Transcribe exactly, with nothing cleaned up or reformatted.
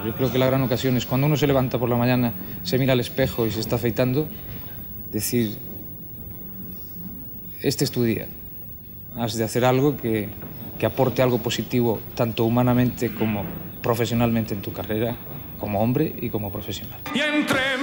Yo creo que la gran ocasión es cuando uno se levanta por la mañana, se mira al espejo y se está afeitando, decir, este es tu día. Has de hacer algo que, que aporte algo positivo, tanto humanamente como profesionalmente en tu carrera, como hombre y como profesional. Y entre